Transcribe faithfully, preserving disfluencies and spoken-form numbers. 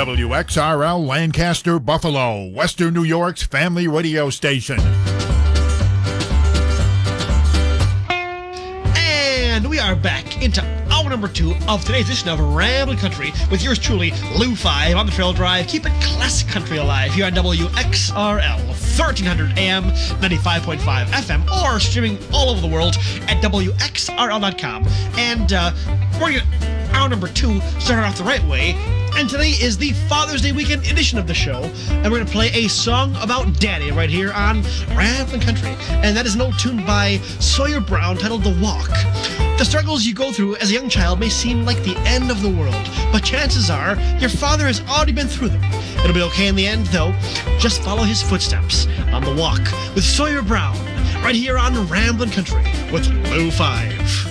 W X R L Lancaster, Buffalo, Western New York's family radio station. And we are back into hour number two of today's edition of Ramblin' Country with yours truly, Lou Five, on the Trail Drive. Keep it classic country alive here on W X R L, thirteen hundred A M, ninety-five point five F M, or streaming all over the world at W X R L dot com. And uh, we're going to hour number two started off the right way. And today is the Father's Day weekend edition of the show. And we're going to play a song about Daddy right here on Ramblin' Country. And that is an old tune by Sawyer Brown titled The Walk. The struggles you go through as a young child may seem like the end of the world, but chances are your father has already been through them. It'll be okay in the end, though. Just follow his footsteps on The Walk with Sawyer Brown right here on Ramblin' Country with Lou Five.